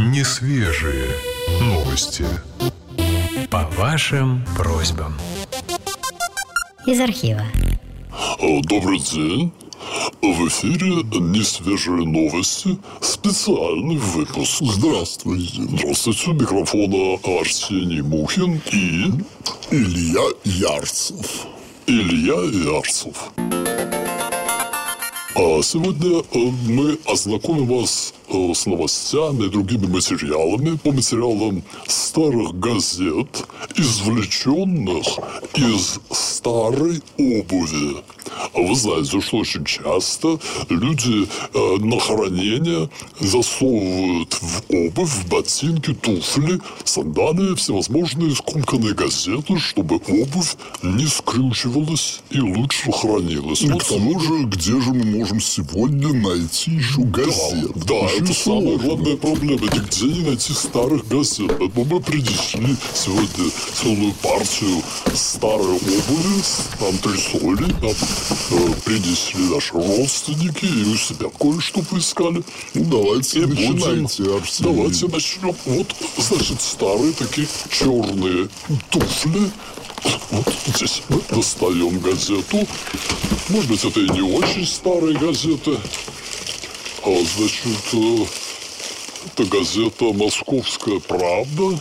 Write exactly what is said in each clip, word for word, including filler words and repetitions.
Несвежие новости. По вашим просьбам. Из архива. Добрый день. В эфире «Несвежие новости». Специальный выпуск. Здравствуйте. Здравствуйте. У микрофона Арсений Мухин и... Илья Ярцев. Илья Ярцев. А сегодня мы ознакомим вас с новостями и другими материалами по материалам старых газет, извлеченных из старой обуви. Вы знаете, что очень часто люди э, на хранение засовывают в обувь, в ботинки, туфли, сандалии, всевозможные скомканные газеты, чтобы обувь не скрючивалась и лучше хранилась. И вот к тому же, где же мы можем сегодня найти еще газет? Да, да, это самая главная проблема. Нигде не найти старых газет. Поэтому мы принесли сегодня целую партию старой обуви, там три соли, там э, принесли наши родственники, и у себя кое-что поискали. Ну, давайте и начинайте, будем, Арсений. Давайте начнем. Вот, значит, старые такие черные туфли. Вот здесь мы достаем газету. Может быть, это и не очень старые газеты. А, значит, это газета «Московская правда»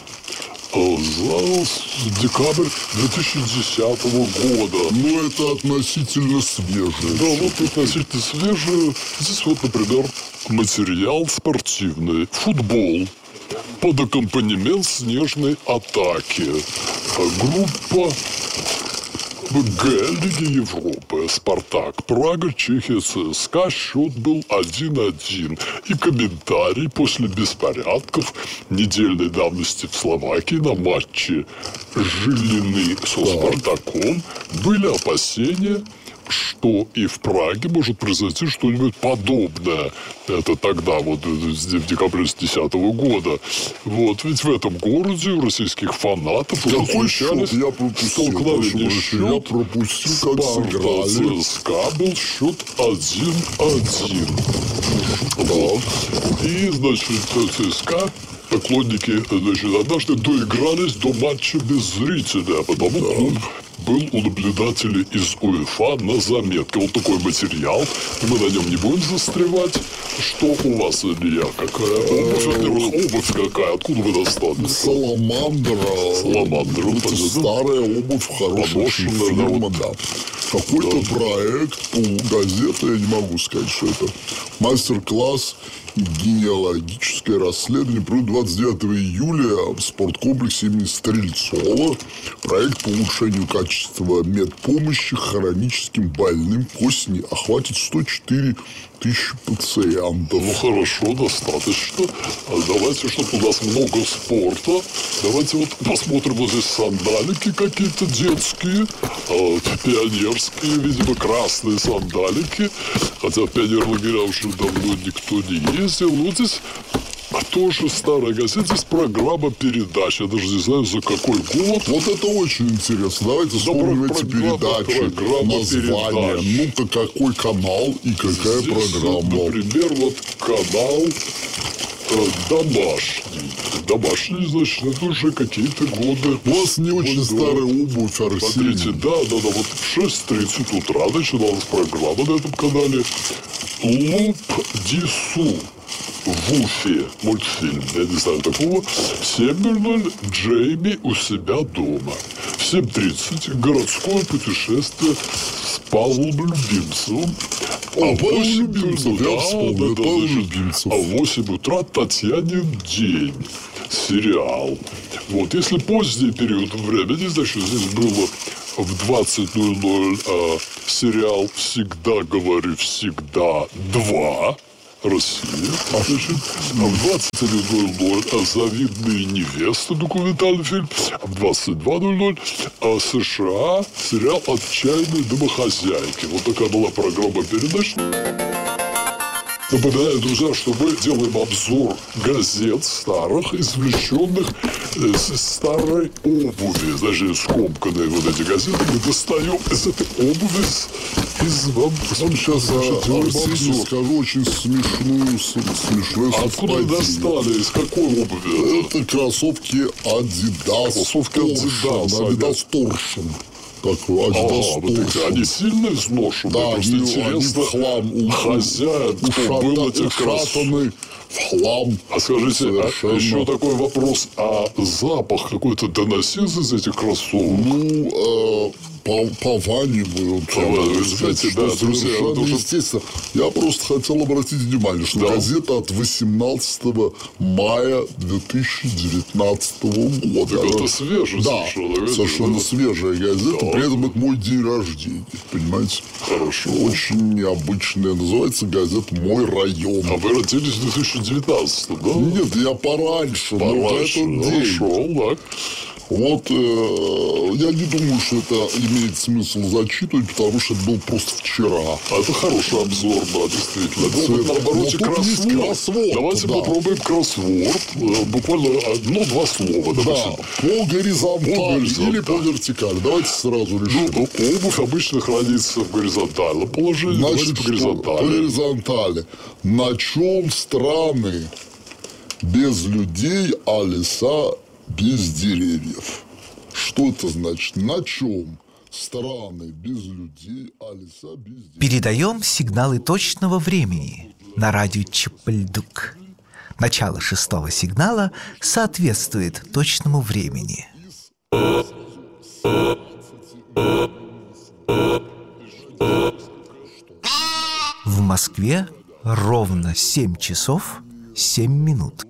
за декабрь две тысячи десятого года. Ну, это относительно свежее. Да, вот относительно свежее. Здесь вот, например, материал спортивный. Футбол. Под аккомпанемент снежной атаки. Группа Г Лиги Европы. Спартак, Прага, Чехия, ЦСКА. Счет был один-один. И комментарий после беспорядков недельной давности в Словакии на матче Жилины со Спартаком были опасения, что и в Праге может произойти что-нибудь подобное. Это тогда, вот в декабре две тысячи десятого года. Вот, ведь в этом городе у российских фанатов уже Какой счет? Я пропустил. Столкновение счет. Я пропустил, как сыграли. ЦСКА был счет один-один. Да. И, значит, ЦСКА поклонники, значит, однажды доигрались до матча без зрителя, а потому да. клуб был у наблюдателей из УЕФА на заметке. Вот такой материал. Мы на нем не будем застревать. Что у вас, Илья? Какая обувь? Во-первых, обувь какая? Откуда вы достали? Саламандра. Саламандра. Это старая обувь, хорошая фирма, да. Какой-то да. проект у газеты, я не могу сказать, что это. Мастер-класс генеалогическое расследование проведено двадцать девятого июля в спорткомплексе имени Стрельцова. Проект по улучшению качества медпомощи хроническим больным к осени охватит сто четыре тысячи пациентов. Ну, хорошо, достаточно. А давайте, чтобы у нас много спорта. Давайте вот посмотрим вот здесь сандалики какие-то детские. А, пионерские, видимо, красные сандалики. Хотя в пионерлагеря уже давно никто не ездил. Вот здесь тоже старая газета, здесь программа передач. Я даже не знаю, за какой год. Вот это очень интересно. Давайте вспомним эти передачи, названия. Ну-ка, какой канал и какая здесь, программа. Например, вот канал э, «Домашний». «Домашний», значит, это уже какие-то годы. У вас не очень вот, старая обувь, Арсений. Смотрите, да, да, да. Вот в шесть тридцать утра начиналась программа на этом канале «Луп Дису». В Уфе мультфильм, я не знаю такого. В семь ноль ноль Джейми у себя дома. В семь тридцать городское путешествие с Павлом Любимцевым. О, а Павел Любимцев, я вспомнил, Павел Любимцев. А в восемь утра Татьянин день. Сериал. Вот, если поздний период времени, значит, здесь было в двадцать ноль ноль а, сериал «Всегда говори всегда два». Россия. Значит, а в двадцать один ноль ноль «Завидные невесты» документальный фильм. А в двадцать два ноль ноль США сериал «Отчаянные домохозяйки». Вот такая была программа передач. Напоминаю, друзья, что мы делаем обзор газет старых, извлеченных из старой обуви. Значит, скомканные вот эти газеты. Мы достаем из этой обуви, из вам... Вам сейчас, Арсений, скажу очень смешную, смешную а откуда вы достали? Из какой обуви? Это кроссовки Adidas. Кроссовки Adidas. Adidas Torsion. Такой, Adidas вот эти, они сильно изношены? Да, просто они, интересно, они в хлам. Хозяин, кто был этих кроссовок. В хлам. А скажите, а еще такой вопрос. А запах какой-то доносился из этих кроссовок? Ну, э, пованивают. Знаете, да, друзья, вот естественно. Я просто хотел обратить внимание, что да. газета от восемнадцатого мая две тысячи девятнадцатого года. Так это свежая да, совершенно. совершенно свежая газета. Да. При этом это мой день рождения. Понимаете? Хорошо. Очень необычная. Называется газета «Мой район». А вы родились в две тысячи девятнадцатом, да? Нет, я пораньше. Пораньше, но хорошо, да. Вот, э, я не думаю, что это имеет смысл зачитывать, потому что это был просто вчера. А это хороший обзор, да, действительно. Ну, вот, наоборот, кроссворд. кроссворд. Давайте да. попробуем кроссворд. Буквально одно-два слова. Да, по горизонтали, по горизонтали или по вертикали. Давайте сразу решим. Ну, обувь обычно хранится в горизонтальном положении. Значит, по горизонтали. По горизонтали. На чем страны без людей, а леса без деревьев? Что это значит? На чем страны без людей, а леса без деревьев? Передаем сигналы точного времени на радио Чапальдук. Начало шестого сигнала соответствует точному времени. В Москве ровно семь часов семь минут.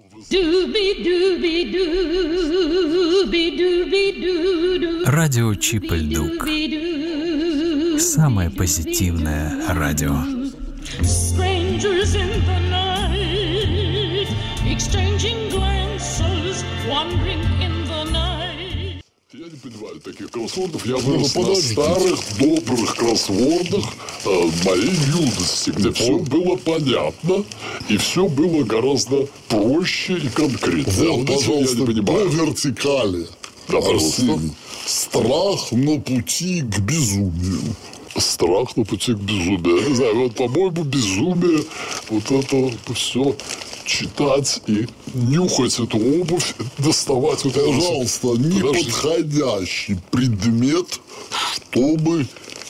Радио Чапальдук. Самое позитивное радио. Я не понимаю таких кроссвордов. Я вырос на старых, добрых кроссвордах э, моей юности, где все было понятно, и все было гораздо проще и конкретнее. Вот, пожалуйста, я не понимаю. По вертикали. Да, Арсений. Страх на пути к безумию. Страх на пути к безумию. Я не знаю, вот, по-моему, безумие, вот это все... читать и нюхать эту обувь, доставать вот это. Пожалуйста, неподходящий предмет, чтобы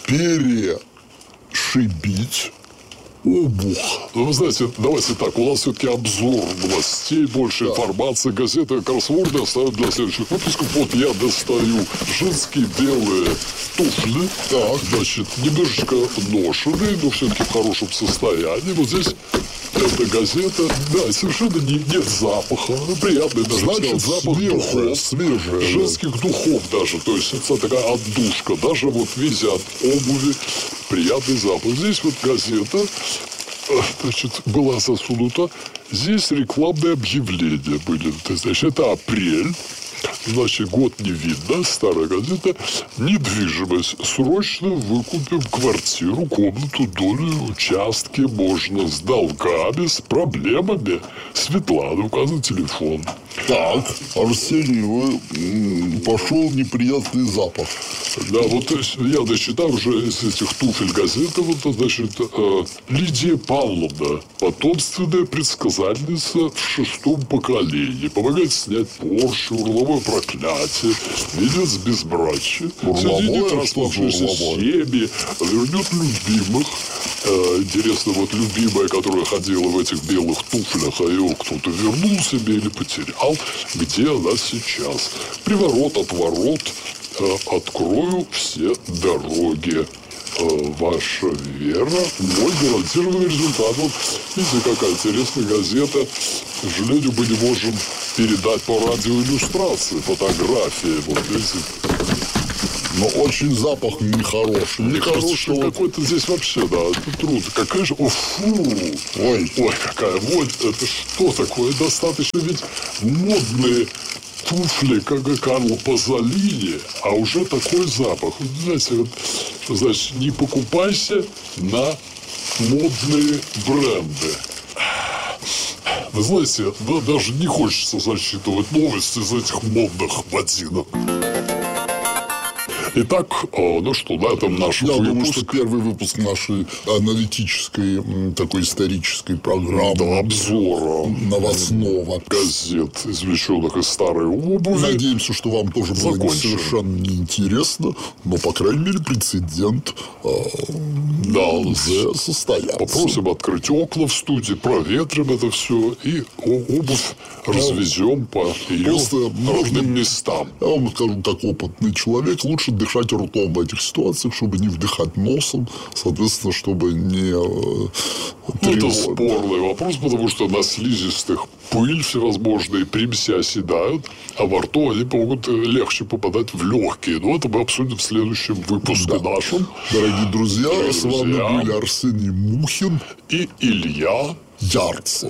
перешибить обувь. Ну, вы знаете, давайте так, у нас все-таки обзор новостей, больше да. информации, газеты, кроссворды оставят для следующих выпусков. Вот я достаю женские белые туфли, так, значит, немножечко ношеные, но все-таки в хорошем состоянии. Вот здесь эта газета, да, совершенно не, нет запаха, приятный даже, значит, запах свежая, духов, свежая, женских да. духов даже, то есть это такая отдушка, даже вот в виде от обуви приятный запах. Здесь вот газета, значит, была засунута, здесь рекламные объявления были, значит, это апрель. Значит, год не видно, старая газета. Недвижимость. Срочно выкупим квартиру, комнату, долю, участки. Можно с долгами, с проблемами. Светлана, указан телефон. Так, Арсений, вы пошел неприятный запах. Да, вот я досчитал уже из этих туфель газеты, вот, значит, э, Лидия Павловна, потомственная предсказательница в шестом поколении. Помогает снять порчу, урловое проклятие, венец безбрачия, соединит распавшиеся семьи, вернет любимых. Э, интересно, вот любимая, которая ходила в этих белых туфлях, а ее кто-то вернул себе или потерял. Где она сейчас? Приворот, отворот. Э, открою все дороги. Э, ваша вера, мой гарантированный результат. Вот видите, какая интересная газета. К сожалению, мы не можем передать по радио иллюстрации, фотографии. Вот видите. Но очень запах нехороший. Мне кажется, что какой-то здесь вообще, да, это трудно. Какая же, о, фу, ой, ой, какая, вот, это что такое? Достаточно ведь модные туфли, как и Карло Пазолини, а уже такой запах. Вот, знаете, вот, что значит, не покупайся на модные бренды. Вы знаете, да, даже не хочется зачитывать новости из этих модных ботинок. Итак, ну что, на этом наш Я выпуск. думаю, что первый выпуск нашей аналитической, такой исторической программы. Да, обзора новостного. Газет, извлеченных из старой обуви. Надеемся, что вам тоже было не совершенно неинтересно, но, по крайней мере, прецедент э, да, состоялся. Попросим открыть окна в студии, проветрим это все и обувь развезем по ее нужным местам. Я вам скажу, как опытный человек, лучше дышать ртом в этих ситуациях, чтобы не вдыхать носом, соответственно, чтобы не э, ну, это спорный вопрос, потому что на слизистых пыль всевозможные, примеси оседают, а во рту они могут легче попадать в легкие. Но это мы обсудим в следующем выпуске да. нашем. Дорогие друзья, Дорогие с вами друзья. были Арсений Мухин и Илья Ярцев.